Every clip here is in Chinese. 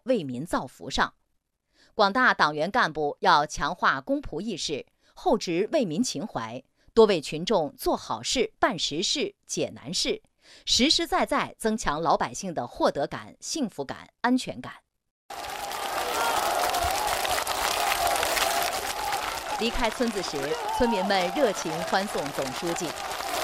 为民造福上。广大党员干部要强化公仆意识，厚植为民情怀，多为群众做好事、办实事、解难事，实实在在增强老百姓的获得感、幸福感、安全感。离开村子时，村民们热情欢送总书记。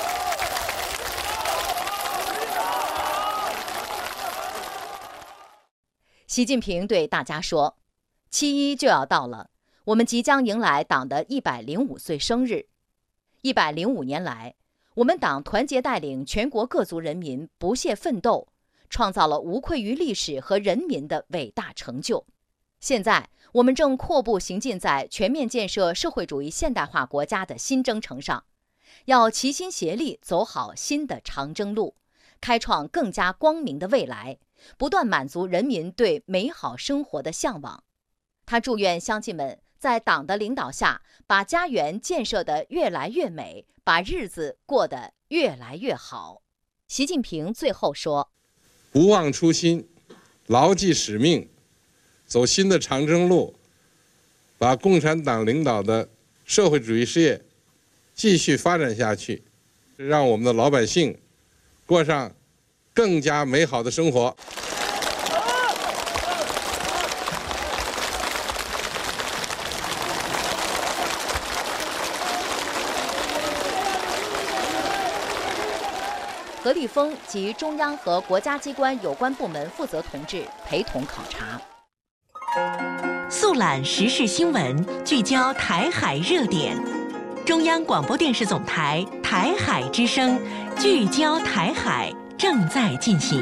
习近平对大家说：“7·1就要到了，我们即将迎来党的105岁生日。105年来，我们党团结带领全国各族人民不懈奋斗，创造了无愧于历史和人民的伟大成就。现在，我们正阔步行进在全面建设社会主义现代化国家的新征程上，要齐心协力走好新的长征路，开创更加光明的未来，不断满足人民对美好生活的向往。”他祝愿乡亲们在党的领导下，把家园建设得越来越美，把日子过得越来越好。习近平最后说：“ 不忘初心，牢记使命，走新的长征路，把共产党领导的社会主义事业继续发展下去，让我们的老百姓过上更加美好的生活。” 何立峰及中央和国家机关有关部门负责同志陪同考察。 速览时事新闻，聚焦台海热点。中央广播电视总台台海之声，聚焦台海正在进行。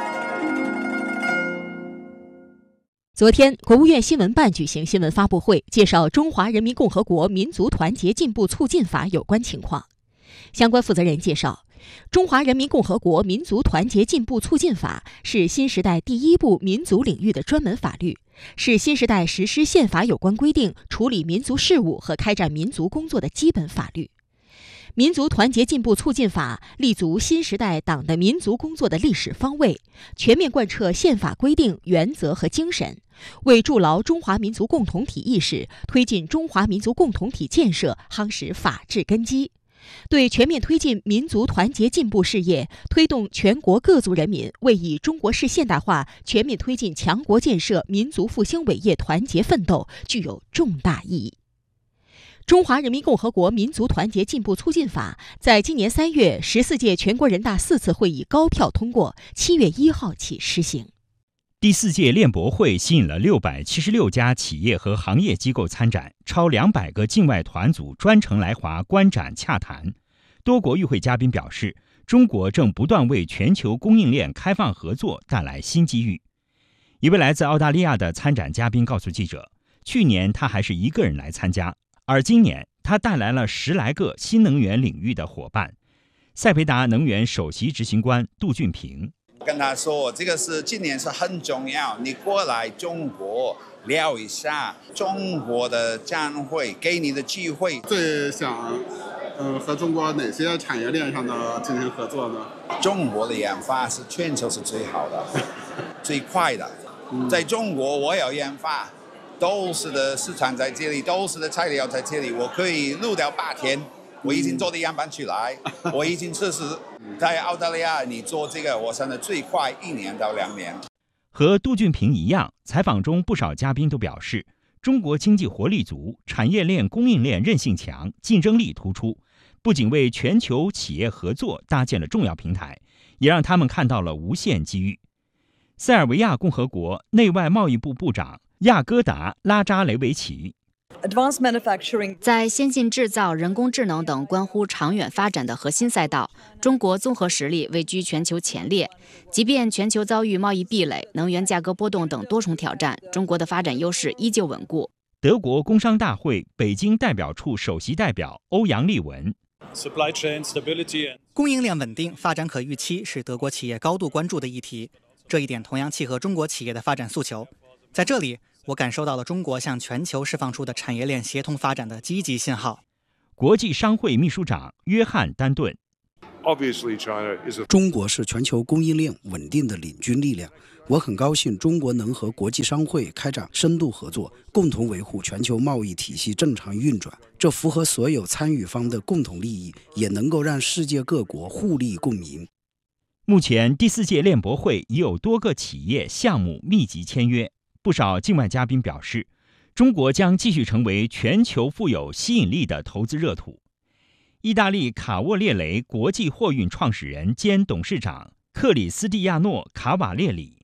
昨天，国务院新闻办举行新闻发布会，介绍《中华人民共和国民族团结进步促进法》有关情况。相关负责人介绍，《中华人民共和国民族团结进步促进法》是新时代第一部民族领域的专门法律，是新时代实施宪法有关规定、处理民族事务和开展民族工作的基本法律。民族团结进步促进法立足新时代党的民族工作的历史方位，全面贯彻宪法规定、原则和精神，为筑牢中华民族共同体意识、推进中华民族共同体建设夯实法治根基，对全面推进民族团结进步事业、推动全国各族人民为以中国式现代化全面推进强国建设民族复兴伟业团结奋斗具有重大意义。中华人民共和国民族团结进步促进法在今年3月14届全国人大4次会议高票通过，7月1号起施行。 第4届联博会吸引了676家企业和行业机构参展，超200个境外团组专程来华观展洽谈。多国与会嘉宾表示，中国正不断为全球供应链开放合作带来新机遇。一位来自澳大利亚的参展嘉宾告诉记者，去年他还是一个人来参加，而今年他带来了10来个新能源领域的伙伴。赛培达能源首席执行官杜俊平跟他说，这个是今年是很重要，你过来中国聊一下中国的展会给你的机会。 最想和中国哪些产业链上的进行合作呢？ 中国的研发是全球是最好的最快的，在中国我要研发，都是的市场在这里，都是的材料在这里，我可以录掉8天，我已经做的样板出来，我已经测试。在澳大利亚你做这个，我想的最快1年到2年。 和杜俊平一样，采访中不少嘉宾都表示，中国经济活力足，产业链供应链韧性强，竞争力突出，不仅为全球企业合作搭建了重要平台，也让他们看到了无限机遇。塞尔维亚共和国内外贸易部部长亚戈达拉扎雷维奇， 在先进制造、人工智能等关乎长远发展的核心赛道，中国综合实力位居全球前列。即便全球遭遇贸易壁垒、能源价格波动等多重挑战，中国的发展优势依旧稳固。 德国工商大会北京代表处首席代表欧阳立文， 供应链稳定、发展可预期是德国企业高度关注的议题，这一点同样契合中国企业的发展诉求。在这里，我感受到了中国向全球释放出的产业链协同发展的积极信号。 国际商会秘书长约翰丹顿， 中国是全球供应链稳定的领军力量， 我很高兴中国能和国际商会开展深度合作，共同维护全球贸易体系正常运转，这符合所有参与方的共同利益，也能够让世界各国互利共赢。 目前第4届链博会已有多个企业项目密集签约，不少境外嘉宾表示，中国将继续成为全球富有吸引力的投资热土。意大利卡沃列雷国际货运创始人兼董事长克里斯蒂亚诺·卡瓦列里。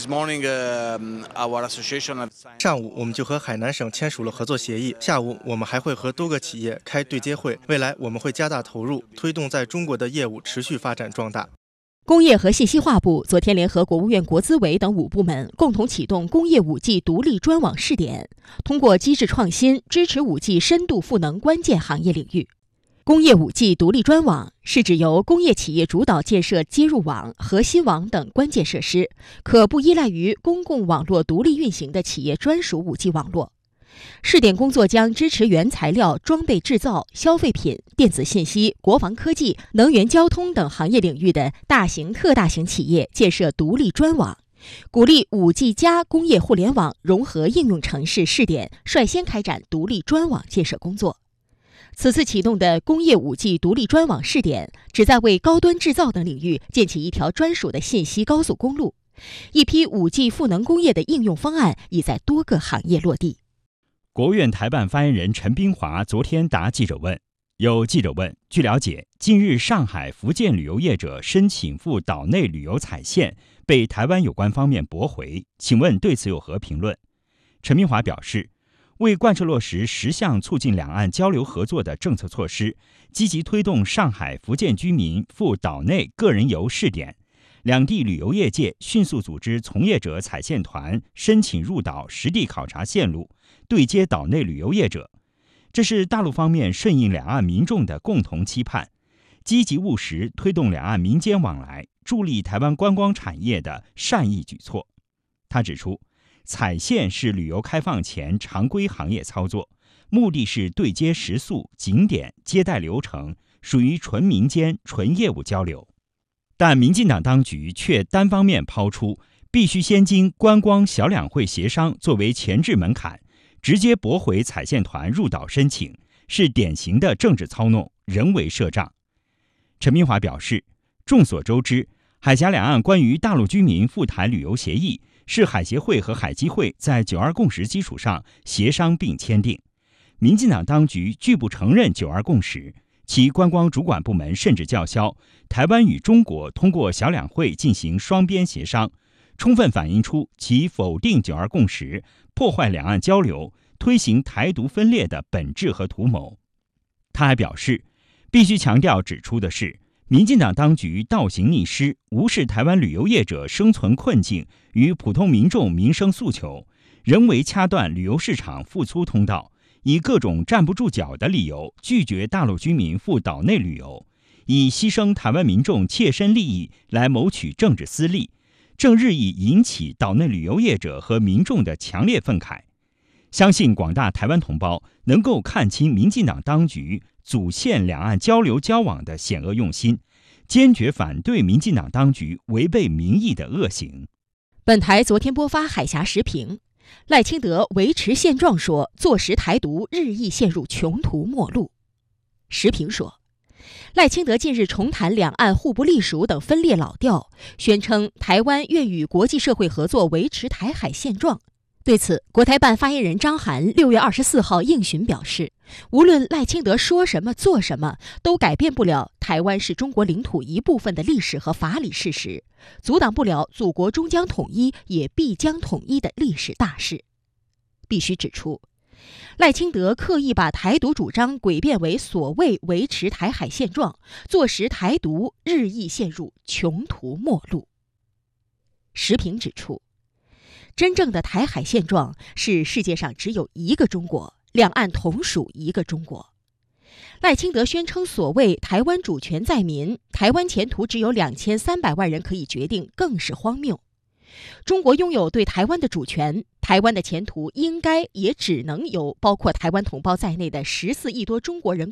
上午我们就和海南省签署了合作协议，下午我们还会和多个企业开对接会，未来我们会加大投入，推动在中国的业务持续发展壮大。 工业和信息化部昨天联合国务院国资委等5部门共同启动工业 5G 独立专网试点，通过机制创新支持 5G 深度赋能关键行业领域。工业 5G 独立专网是指由工业企业主导建设接入网、核心网等关键设施，可不依赖于公共网络独立运行的企业专属 5G 网络。试点工作将支持原材料、装备制造、消费品、电子信息、国防科技、能源交通等行业领域的大型、特大型企业建设独立专网，鼓励 5G 加工业互联网融合应用城市试点率先开展独立专网建设工作。此次启动的工业 5G 独立专网试点，旨在为高端制造等领域建起一条专属的信息高速公路。一批 5G 赋能工业的应用方案已在多个行业落地。 国务院台办发言人陈斌华昨天答记者问，有记者问，据了解，近日上海、福建旅游业者申请赴岛内旅游踩线，被台湾有关方面驳回，请问对此有何评论？陈斌华表示，为贯彻落实10项促进两岸交流合作的政策措施，积极推动上海、福建居民赴岛内个人游试点，两地旅游业界迅速组织从业者踩线团申请入岛实地考察线路，对接岛内旅游业者，这是大陆方面顺应两岸民众的共同期盼，积极务实推动两岸民间往来，助力台湾观光产业的善意举措。他指出，踩线是旅游开放前常规行业操作，目的是对接食宿、景点、接待流程，属于纯民间、纯业务交流。但民进党当局却单方面抛出必须先经观光小两会协商作为前置门槛，直接驳回踩线团入岛申请，是典型的政治操弄、人为设障。陈明华表示，众所周知，海峡两岸关于大陆居民赴台旅游协议是海协会和海基会在9·2共识基础上协商并签订。民进党当局拒不承认9·2共识，其观光主管部门甚至叫嚣台湾与中国通过小两会进行双边协商，充分反映出其否定9·2共识、破坏两岸交流、推行台独分裂的本质和图谋。他还表示，必须强调指出的是，民进党当局倒行逆施，无视台湾旅游业者生存困境与普通民众民生诉求，人为掐断旅游市场复苏通道，以各种站不住脚的理由拒绝大陆居民赴岛内旅游，以牺牲台湾民众切身利益来谋取政治私利，正日益引起岛内旅游业者和民众的强烈愤慨。相信广大台湾同胞能够看清民进党当局阻限两岸交流交往的险恶用心，坚决反对民进党当局违背民意的恶行。 本台昨天播发海峡时评，赖清德维持现状说坐实台独日益陷入穷途末路。时评说，赖清德近日重谈两岸互不隶属等分裂老调，宣称台湾愿与国际社会合作维持台海现状。对此，国台办发言人张涵6月24号应询表示，无论赖清德说什么做什么，都改变不了台湾是中国领土一部分的历史和法理事实，阻挡不了祖国终将统一也必将统一的历史大势。必须指出，赖清德刻意把台独主张诡辩为所谓维持台海现状，坐实台独日益陷入穷途末路。时评指出，真正的台海现状是世界上只有一个中国，两岸同属一个中国。赖清德宣称所谓台湾主权在民，台湾前途只有2300万人可以决定，更是荒谬。中国拥有对台湾的主权，台湾的前途应该也只能由包括台湾同胞在内的14亿多中国人